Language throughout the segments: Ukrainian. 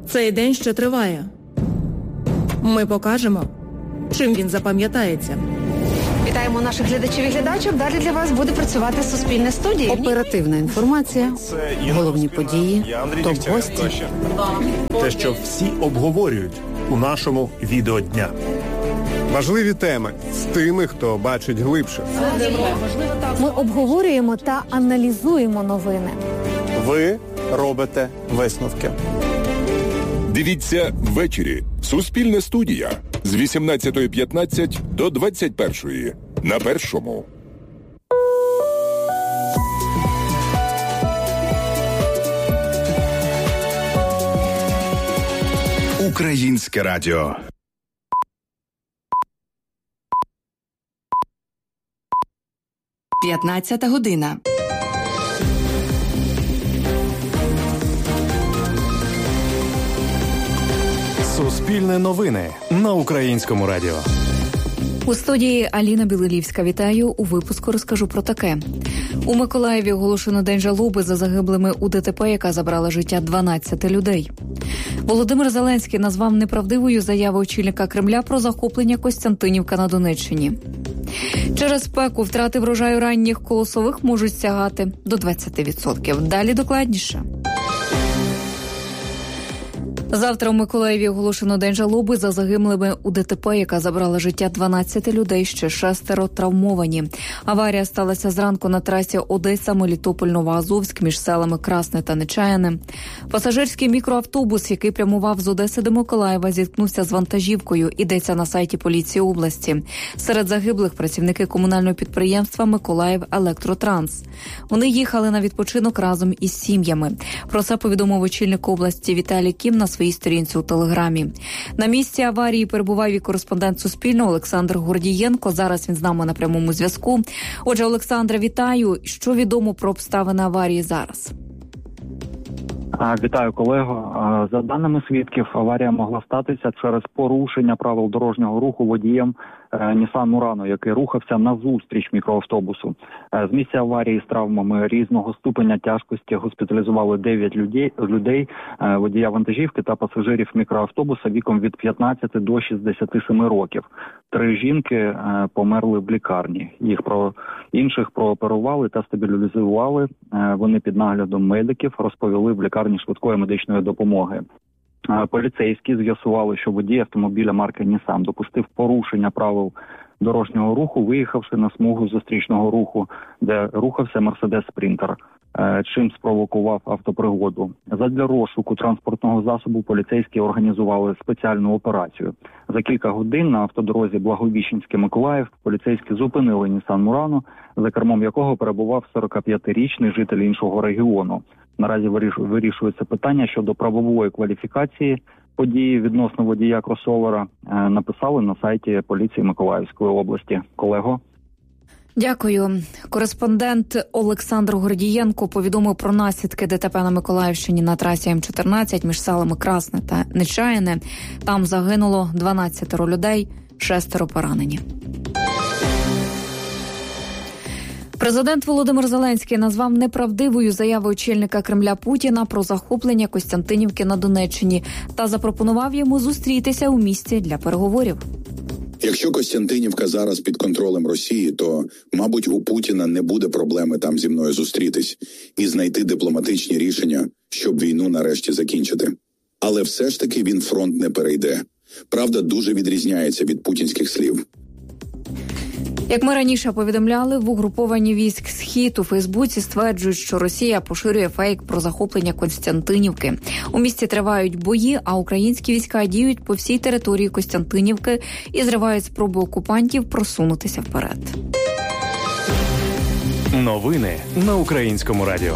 Цей день ще триває. Ми покажемо, чим він запам'ятається. Вітаємо наших глядачів і глядачок. Далі для вас буде працювати Суспільне студія. Оперативна інформація, головні події, топ-гості. Те, що всі обговорюють у нашому відеодня. Важливі теми з тими, хто бачить глибше. Ми обговорюємо та аналізуємо новини. Ви робите висновки. Дивіться ввечері. Суспільне студія з 18:15 до 21:00 на Першому. Українське радіо. П'ятнадцята година. Суспільне новини на Українському радіо. У студії Аліна Білилівська. Вітаю. У випуску розкажу про таке. У Миколаєві оголошено день жалоби за загиблими у ДТП, яка забрала життя 12 людей. Володимир Зеленський назвав неправдивою заяву очільника Кремля про захоплення Костянтинівка на Донеччині. Через спеку втрати врожаю ранніх колосових можуть сягати до 20%. Далі докладніше. Завтра у Миколаєві оголошено день жалоби за загиблими у ДТП, яка забрала життя 12 людей, ще 6 травмовані. Аварія сталася зранку на трасі Одеса-Мелітополь-Новоазовськ між селами Красне та Нечаяне. Пасажирський мікроавтобус, який прямував з Одеси до Миколаєва, зіткнувся з вантажівкою. Йдеться на сайті поліції області. Серед загиблих працівники комунального підприємства «Миколаїв-Електротранс». Вони їхали на відпочинок разом із сім'ями. Про це повідомив очільник області Віталій Кім на своїй сторінці у Телеграмі. На місці аварії перебував і кореспондент Суспільного Олександр Гордієнко. Зараз він з нами на прямому зв'язку. Отже, Олександре, вітаю. Що відомо про обставини аварії зараз? Вітаю, колего. За даними свідків, аварія могла статися через порушення правил дорожнього руху водієм Nissan Murano, який рухався назустріч мікроавтобусу. З місця аварії з травмами різного ступеня тяжкості госпіталізували 9 людей, водія вантажівки та пасажирів мікроавтобуса віком від 15 до 67 років. 3 жінки померли в лікарні. Інших прооперували та стабілізували. Вони під наглядом медиків розповіли в лікарні швидкої медичної допомоги. Поліцейські з'ясували, що водій автомобіля марки Nissan допустив порушення правил дорожнього руху, виїхавши на смугу зустрічного руху, де рухався Мерседес Спринтер, чим спровокував автопригоду. Задля розшуку транспортного засобу поліцейські організували спеціальну операцію. За кілька годин на автодорозі Благовіщенське-Миколаїв поліцейські зупинили Nissan Murano, за кермом якого перебував 45-річний житель іншого регіону. Наразі вирішується питання щодо правової кваліфікації події відносно водія кросовера. Написали на сайті поліції Миколаївської області. Колего. Дякую. Кореспондент Олександр Гордієнко повідомив про наслідки ДТП на Миколаївщині на трасі М14 між селами Красне та Нечаяне. Там загинуло 12 людей, 6 поранені. Президент Володимир Зеленський назвав неправдивою заяву очільника Кремля Путіна про захоплення Костянтинівки на Донеччині та запропонував йому зустрітися у місті для переговорів. Якщо Костянтинівка зараз під контролем Росії, то, мабуть, у Путіна не буде проблеми там зі мною зустрітись і знайти дипломатичні рішення, щоб війну нарешті закінчити. Але все ж таки він фронт не перейде. Правда дуже відрізняється від путінських слів. Як ми раніше повідомляли, в угрупованні військ «Схід» у Фейсбуці стверджують, що Росія поширює фейк про захоплення Костянтинівки. У місті тривають бої, а українські війська діють по всій території Костянтинівки і зривають спроби окупантів просунутися вперед. Новини на Українському радіо.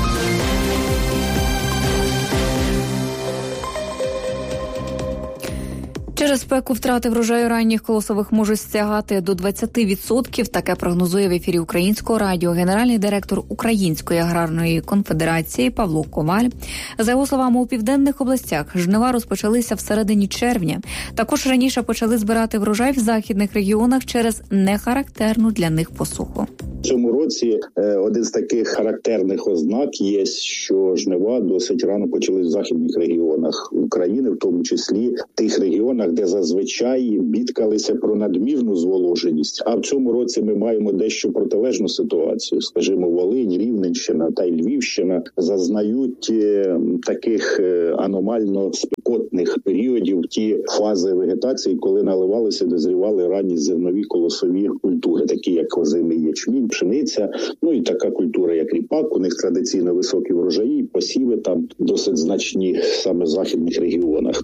Через спеку втрати врожаю ранніх колосових можуть стягати до 20%. Таке прогнозує в ефірі Українського радіо генеральний директор Української аграрної конфедерації Павло Коваль. За його словами, у південних областях жнива розпочалися в середині червня. Також раніше почали збирати врожай в західних регіонах через нехарактерну для них посуху. цьому році один з таких характерних ознак є, що жнива досить рано почались в західних регіонах України, в тому числі в тих регіонах, де зазвичай бідкалися про надмірну зволоженість. А в цьому році ми маємо дещо протилежну ситуацію. Скажімо, Волинь, Рівненщина та й Львівщина зазнають таких аномально спекотних періодів, ті фази вегетації, коли наливалися, дозрівали ранні зернові колосові культури, такі як озимий ячмінь, пшениця, ну і така культура, як ріпак. У них традиційно високі врожаї, посіви там досить значні саме в західних регіонах.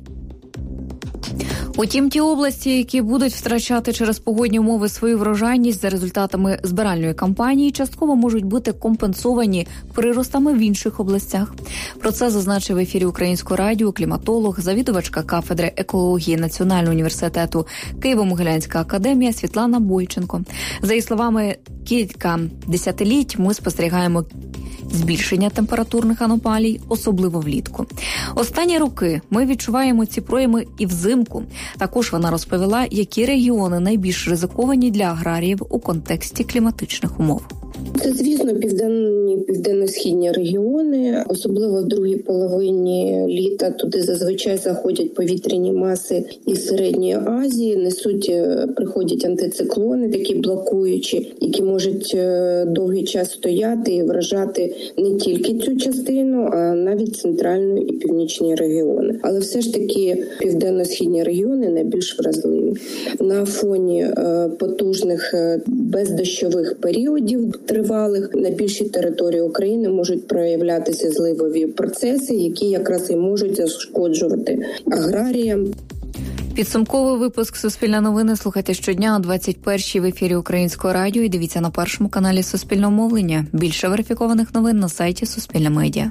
Утім, ті області, які будуть втрачати через погодні умови свою врожайність за результатами збиральної кампанії, частково можуть бути компенсовані приростами в інших областях. Про це зазначив в ефірі Українського радіо кліматолог, завідувачка кафедри екології Національного університету Києво-Могилянська академія Світлана Бойченко. За її словами, кілька десятиліть ми спостерігаємо збільшення температурних аномалій, особливо влітку. Останні роки ми відчуваємо ці прояви і взимку. Також вона розповіла, які регіони найбільш ризиковані для аграріїв у контексті кліматичних умов. Це, звісно, південно-східні регіони, особливо в другій половині літа. Туди зазвичай заходять повітряні маси із Середньої Азії, приходять антициклони, такі блокуючі, які можуть довгий час стояти і вражати не тільки цю частину, а навіть центральну і північні регіони. Але все ж таки південно-східні регіони найбільш вразливі. На фоні потужних бездощових періодів тривалих на більшій території України можуть проявлятися зливові процеси, які якраз і можуть зашкоджувати аграріям. Підсумковий випуск «Суспільне новини» слухайте щодня о 21-й в ефірі Українського радіо і дивіться на першому каналі Суспільного мовлення. Більше верифікованих новин на сайті Суспільне медіа.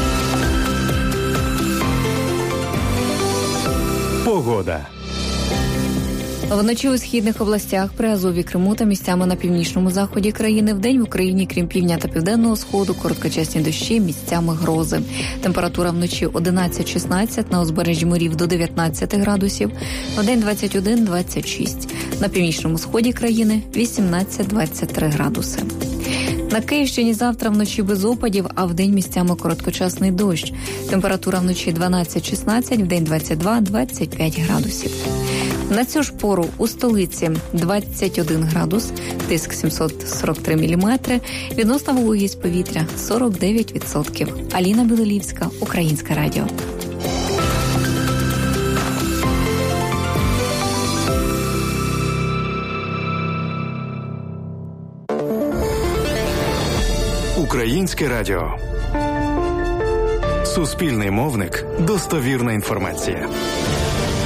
Погода. Вночі у східних областях, Приазов'ї, Криму та місцями на північному заході країни. Вдень в Україні, крім півдня та південного сходу, короткочасні дощі, місцями грози. Температура вночі 11-16, на узбережжі морів до 19 градусів, вдень 21-26. На північному сході країни 18-23 градуси. На Київщині завтра вночі без опадів, а вдень місцями короткочасний дощ. Температура вночі 12-16, вдень 22-25 градусів. На цю ж пору у столиці 21 градус, тиск 743 міліметри, відносна вологість повітря 49%. Аліна Білолівська, Українське радіо. Українське радіо. Суспільний мовник. Достовірна інформація.